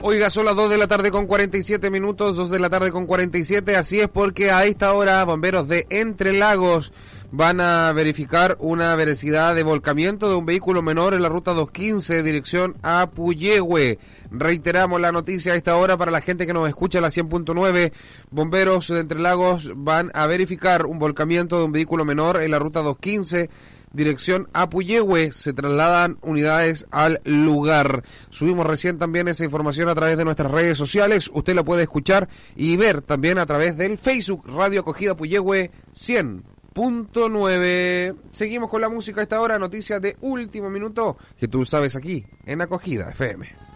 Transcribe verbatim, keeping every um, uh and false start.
Oiga, son las dos de la tarde con cuarenta y siete minutos, dos de la tarde con cuarenta y siete, así es porque a esta hora bomberos de Entre Lagos van a verificar una veracidad de volcamiento de un vehículo menor en la ruta doscientos quince, dirección a Puyehue. Reiteramos la noticia a esta hora para la gente que nos escucha a la cien punto nueve. Bomberos de Entre Lagos van a verificar un volcamiento de un vehículo menor en la ruta doscientos quince, dirección a Puyehue. Se trasladan unidades al lugar. Subimos recién también esa información a través de nuestras redes sociales. Usted la puede escuchar y ver también a través del Facebook Radio Acogida Puyehue cien punto nueve. Seguimos con la música a esta hora, noticias de último minuto que tú sabes aquí en Acogida F M.